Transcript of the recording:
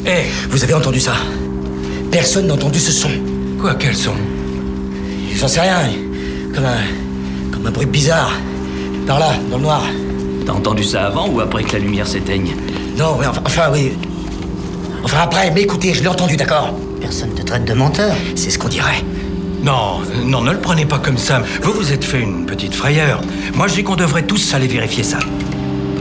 Hé, Vous avez entendu ça? Personne n'a entendu ce son. quoi, quel son? J'en sais rien. Comme un bruit bizarre. Par là, dans le noir. T'as entendu ça avant ou après que la lumière s'éteigne? Non, oui, enfin, oui. Enfin, après, mais écoutez, je l'ai entendu, d'accord? Personne te traite de menteur. C'est ce qu'on dirait. Non, ne le prenez pas comme ça. Vous vous êtes fait une petite frayeur. Moi, je dis qu'on devrait tous aller vérifier ça.